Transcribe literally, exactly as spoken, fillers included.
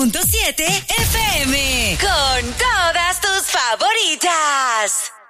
punto siete F M. Con todas tus favoritas.